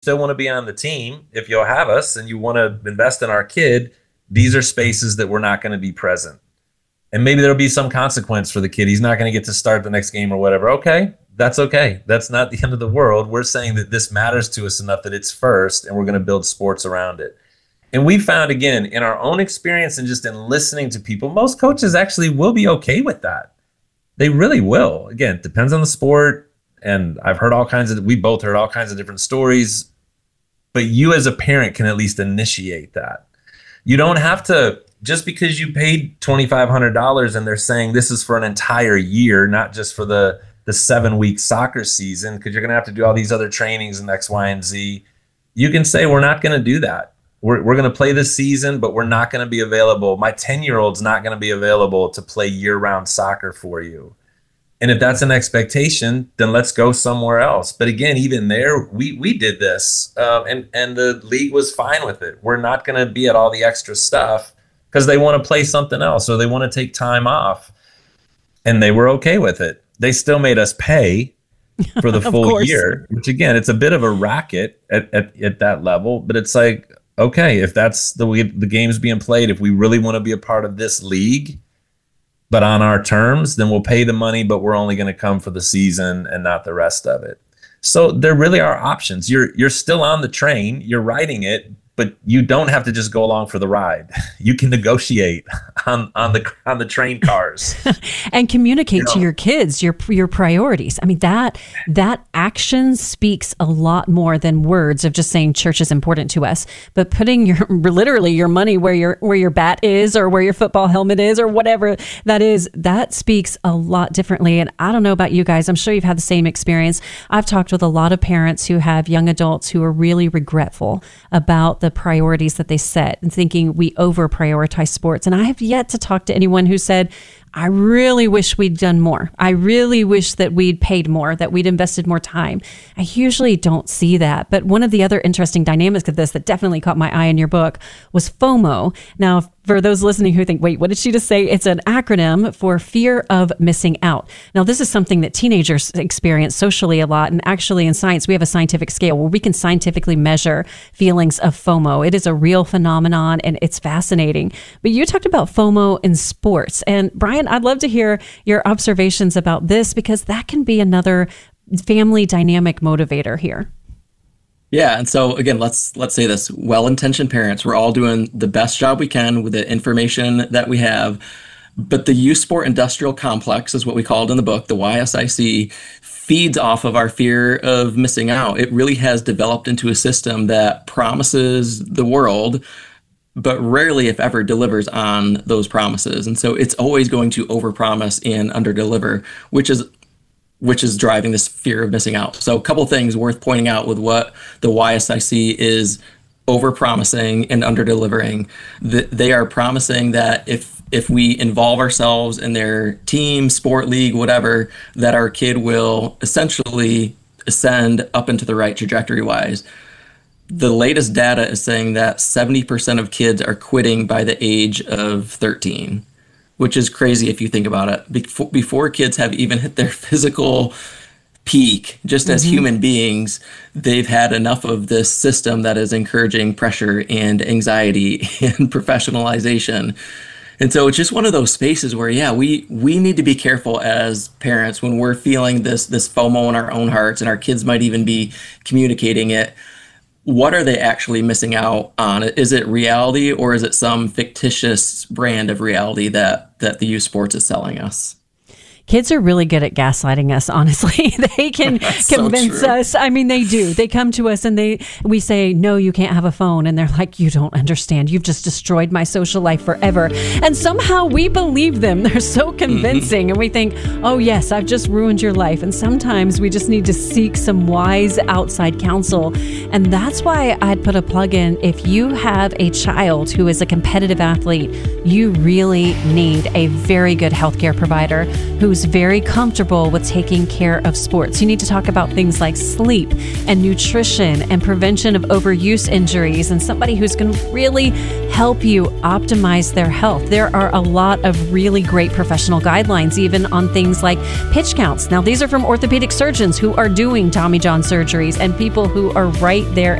still want to be on the team, if you'll have us and you want to invest in our kid, these are spaces that we're not going to be present. And maybe there'll be some consequence for the kid. He's not going to get to start the next game or whatever. Okay, that's okay. That's not the end of the world. We're saying that this matters to us enough that it's first, and we're going to build sports around it. And we found, again, in our own experience and just in listening to people, most coaches actually will be okay with that. They really will. Again, it depends on the sport. And we both heard all kinds of different stories. But you as a parent can at least initiate that. You don't have to, just because you paid $2,500 and they're saying this is for an entire year, not just for the 7-week soccer season, because you're going to have to do all these other trainings and X, Y, and Z. You can say, we're not going to do that. We're going to play this season, but we're not going to be available. My 10-year-old's not going to be available to play year-round soccer for you. And if that's an expectation, then let's go somewhere else. But again, even there, we did this, and the league was fine with it. We're not going to be at all the extra stuff because they want to play something else or they want to take time off. And they were okay with it. They still made us pay for the full year, which again, it's a bit of a racket at that level, but it's like, okay, if that's the way the game's being played, if we really want to be a part of this league, but on our terms, then we'll pay the money, but we're only going to come for the season and not the rest of it. So there really are options. You're still on the train, you're riding it, but you don't have to just go along for the ride. You can negotiate on the train cars and communicate to your kids your priorities. I mean, that action speaks a lot more than words of just saying church is important to us. But putting literally your money where your bat is or where your football helmet is or whatever that is, that speaks a lot differently. And I don't know about you guys. I'm sure you've had the same experience. I've talked with a lot of parents who have young adults who are really regretful about the priorities that they set and thinking we over prioritize sports. And I have yet to talk to anyone who said, I really wish we'd done more. I really wish that we'd paid more, that we'd invested more time. I usually don't see that. But one of the other interesting dynamics of this that definitely caught my eye in your book was FOMO. Now, for those listening who think, wait, what did she just say? It's an acronym for fear of missing out. Now, this is something that teenagers experience socially a lot. And actually in science, we have a scientific scale where we can scientifically measure feelings of FOMO. It is a real phenomenon and it's fascinating. But you talked about FOMO in sports. And Brian, I'd love to hear your observations about this because that can be another family dynamic motivator here. Yeah. And so again, let's say this, well-intentioned parents, we're all doing the best job we can with the information that we have. But the youth sport industrial complex is what we called in the book, the YSIC, feeds off of our fear of missing out. It really has developed into a system that promises the world, but rarely, if ever, delivers on those promises. And so it's always going to overpromise and underdeliver, which is driving this fear of missing out. So a couple of things worth pointing out with what the YSIC is overpromising and underdelivering. They are promising that if we involve ourselves in their team, sport, league, whatever, that our kid will essentially ascend up into the right trajectory-wise. The latest data is saying that 70% of kids are quitting by the age of 13, which is crazy if you think about it. Before kids have even hit their physical peak, just as human beings, they've had enough of this system that is encouraging pressure and anxiety and professionalization. And so it's just one of those spaces where, yeah, we need to be careful as parents when we're feeling this FOMO in our own hearts, and our kids might even be communicating it. What are they actually missing out on? Is it reality, or is it some fictitious brand of reality that the youth sports is selling us? Kids are really good at gaslighting us, honestly. They can convince us. I mean, they do. They come to us and we say, no, you can't have a phone. And they're like, you don't understand. You've just destroyed my social life forever. And somehow we believe them. They're so convincing. And we think, oh, yes, I've just ruined your life. And sometimes we just need to seek some wise outside counsel. And that's why I'd put a plug in. If you have a child who is a competitive athlete, you really need a very good healthcare provider who's very comfortable with taking care of sports. You need to talk about things like sleep and nutrition and prevention of overuse injuries, and somebody who's going to really help you optimize their health. There are a lot of really great professional guidelines, even on things like pitch counts. Now, these are from orthopedic surgeons who are doing Tommy John surgeries and people who are right there